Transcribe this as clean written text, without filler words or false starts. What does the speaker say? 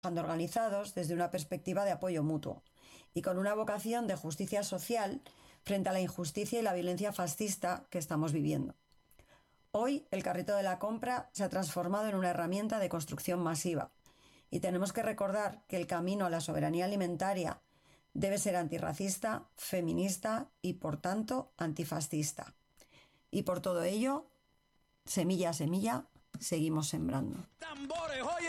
organizados desde una perspectiva de apoyo mutuo y con una vocación de justicia social frente a la injusticia y la violencia fascista que estamos viviendo. Hoy el carrito de la compra se ha transformado en una herramienta de construcción masiva y tenemos que recordar que el camino a la soberanía alimentaria debe ser antirracista, feminista y, por tanto, antifascista. Y por todo ello, semilla a semilla, seguimos sembrando. Tambores, oye.